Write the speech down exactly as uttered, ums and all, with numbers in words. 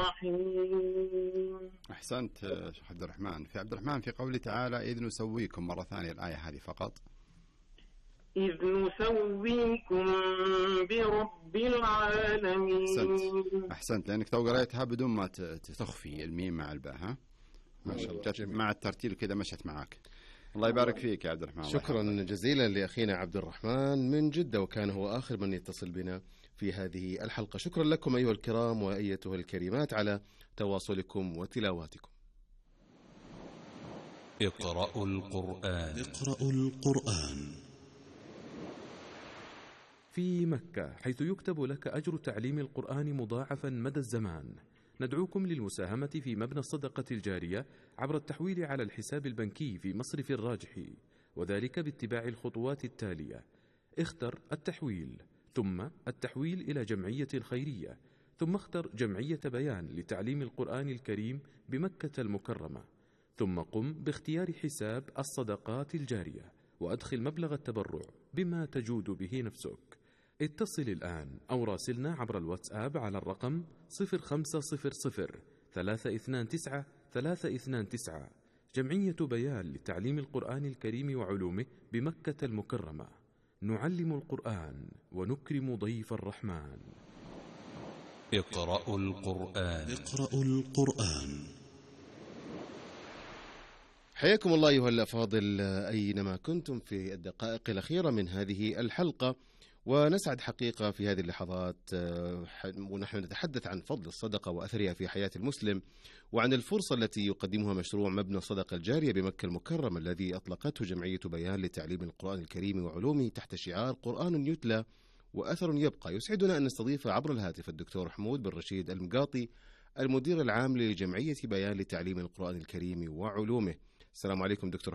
الرحيم. أحسنت شيخ عبد الرحمن. في عبد الرحمن في قوله تعالى إذ نسويكم، مرة ثانية الآية هذه فقط. إذ نسويكم برب العالمين. أحسنت أحسنت لأنك تو قريتها بدون ما تخفي الميم مع الباء. ها ما شاء الله، مع الترتيل كذا مشت معك. الله يبارك فيك يا عبد الرحمن. شكرا جزيلا لأخينا عبد الرحمن من جدة، وكان هو آخر من يتصل بنا في هذه الحلقة. شكرا لكم أيها الكرام وأيتها الكريمات على تواصلكم وتلاواتكم. اقرأوا القرآن. اقرأوا القرآن. في مكة، حيث يكتب لك أجر تعليم القرآن مضاعفا مدى الزمان، ندعوكم للمساهمة في مبنى الصدقة الجارية عبر التحويل على الحساب البنكي في مصرف الراجحي، وذلك باتباع الخطوات التالية: اختر التحويل، ثم التحويل إلى جمعية خيرية، ثم اختر جمعية بيان لتعليم القرآن الكريم بمكة المكرمة، ثم قم باختيار حساب الصدقات الجارية وأدخل مبلغ التبرع بما تجود به نفسك. اتصل الآن أو راسلنا عبر الواتساب على الرقم صفر خمسة صفر صفر ثلاثة اثنان تسعة ثلاثة اثنان تسعة. جمعية بيان لتعليم القرآن الكريم وعلومه بمكة المكرمة. نعلم القرآن ونكرم ضيف الرحمن. اقرأوا القرآن. اقرأوا القرآن. حياكم الله أيها الأفاضل أينما كنتم في الدقائق الأخيرة من هذه الحلقة، ونسعد حقيقة في هذه اللحظات ونحن نتحدث عن فضل الصدقة وأثرها في حياة المسلم، وعن الفرصة التي يقدمها مشروع مبنى الصدقة الجارية بمكة المكرمة الذي أطلقته جمعية بيان لتعليم القرآن الكريم وعلومه تحت شعار قرآن يتلى وأثر يبقى. يسعدنا أن نستضيف عبر الهاتف الدكتور حمود بن رشيد المقاطي، المدير العام لجمعية بيان لتعليم القرآن الكريم وعلومه. السلام عليكم دكتور